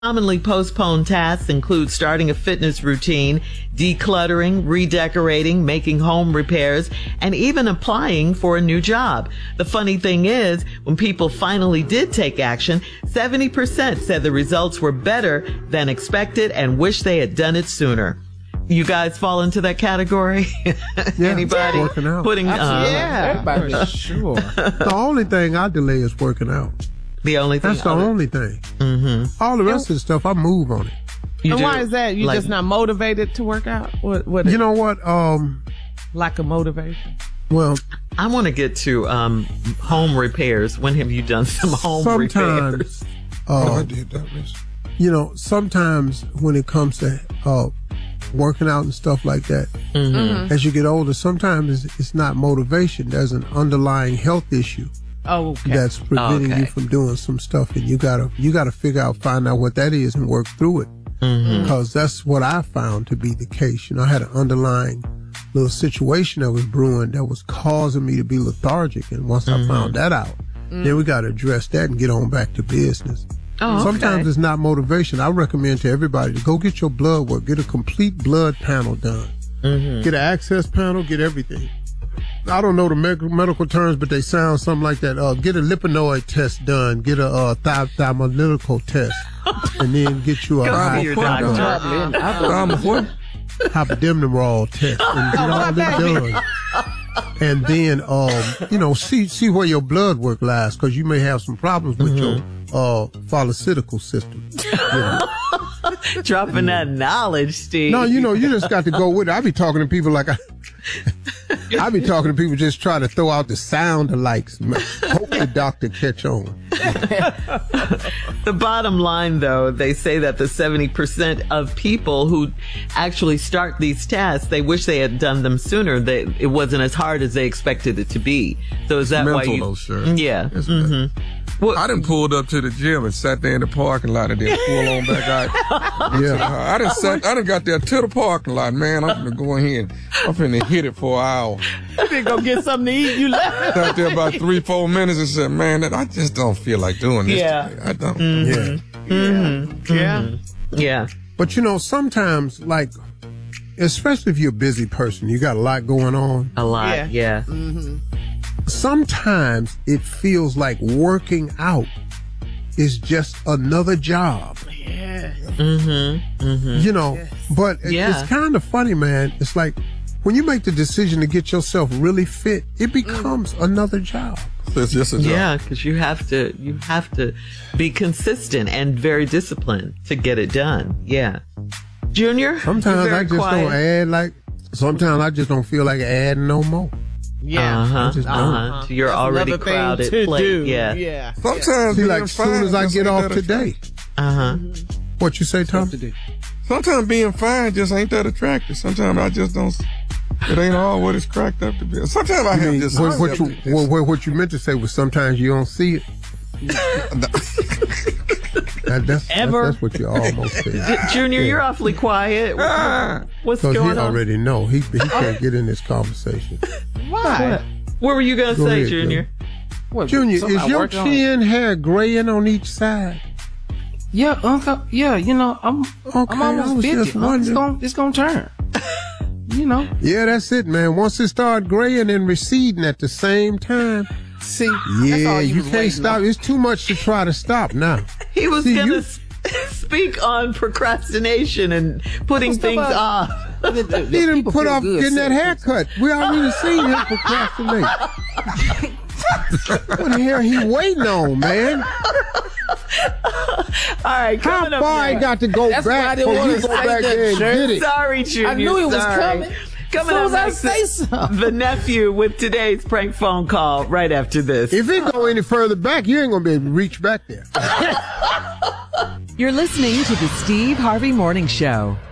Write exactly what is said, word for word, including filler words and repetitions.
Commonly postponed tasks include starting a fitness routine, decluttering, redecorating, making home repairs, and even applying for a new job. The funny thing is, when people finally did take action, seventy percent said the results were better than expected and wish they had done it sooner. You guys fall into that category? Yeah, Anybody working out. putting uh, Yeah, everybody. Sure. The only thing I delay is working out. the only thing? That's the other- only thing. Mm-hmm. All the rest of the stuff, I move on it. You And do, why is that? You like- just not motivated to work out? What? What? You know what? Um, lack of motivation. well, I want to get to um, home repairs. When have you done some home repairs? sometimes, uh, I did that, miss. you know, sometimes when it comes to uh, working out and stuff like that, Mm-hmm. as you get older, sometimes it's, it's not motivation. There's an underlying health issue Oh, okay. that's preventing Okay. you from doing some stuff, and you gotta you gotta figure out, find out what that is, and work through it. Mm-hmm. Because that's what I found to be the case. You know, I had an underlying little situation that was brewing that was causing me to be lethargic, and once I found that out, then we got to address that and get on back to business. Oh, okay. Sometimes it's not motivation. I recommend to everybody to go get your blood work, get a complete blood panel done, Mm-hmm. get an access panel, get everything. I don't know the med- medical terms, but they sound something like that. Uh, get a lipinoid test done, get a uh, thi- thymolytical test, and then get you a Go high see your doctor. I'm what? hypodemeral test and get all that done. And then, um, you know, see see where your blood work lies, because you may have some problems with your uh, pharmaceutical system. You know. Dropping that knowledge, Steve. No, you know, you just got to go with it. I be talking to people like I, I be talking to people just try to throw out the sound alikes. Hope the doctor catch on. The bottom line, though, they say that the seventy percent of people who actually start these tasks, they wish they had done them sooner. They, it wasn't as hard as they expected it to be. So is that why Mental, you? though, sure. Yeah. It's Mm-hmm. Well, I done pulled up to the gym and sat there in the parking lot and then pull on back out. Yeah. I done sat, I done got there to the parking lot, man. I'm finna go in here and I'm finna hit it for an hour. You didn't go get something to eat. You left. Sat there about three, four minutes and said, man, that I just don't feel like doing this Yeah. today. I don't. Yeah. Yeah. yeah. But you know, sometimes, like, especially if you're a busy person, you got a lot going on. A lot. Yeah. Yeah. Sometimes it feels like working out is just another job. Yeah. You know, but it- Yeah. it's kind of funny, man. It's like when you make the decision to get yourself really fit, it becomes another job. It's just a job. Yeah, because you have to you have to be consistent and very disciplined to get it done. Yeah. Junior? Sometimes you're very I just quiet. don't add like, sometimes I just don't feel like adding no more. Yeah. Uh-huh. just don't. Uh-huh. You're That's already another thing crowded to plate. do. Yeah. Yeah. Sometimes See, being like, as soon fine as I just get ain't off that today. attractive. Uh-huh. What you say, Tom? Sometimes being fine just ain't that attractive. Sometimes I just don't. It ain't all what it's cracked up to be. Sometimes I I have mean, just. what, what you what, what, what you meant to say was sometimes you don't see it. That, that's, Ever. that's, that's what you almost said. J- Junior, you're awfully quiet. Ah. What's Because he going on? already know. He, he can't get in this conversation. Why? What were you going to Go say, ahead, Junior? What, Junior, something is I your worked on? chin hair graying on each side? Yeah, Uncle. Yeah, you know, I'm Okay, I'm I almost was fifty. just Uncle. It's wondering. gonna it's gonna turn. You know. Yeah, that's it, man. Once it start graying and receding at the same time, See, that's yeah, all you, you was can't waiting stop. on. It's too much to try to stop now. He was See, going you- to speak on procrastination and putting Stuff things up. off. The- the- the He didn't people put feel off good getting that saying haircut. We already seen him procrastinate. What the hell he waiting on, man? All right, How coming up far I next. got to go That's why I back didn't before you wanna go say back that, there and Jerry. get it? Sorry, Junior. I knew it was sorry. coming. Coming As up soon as I next, say something. the nephew with today's prank phone call right after this. If it go any further back, you ain't gonna be able to reach back there. You're listening to the Steve Harvey Morning Show.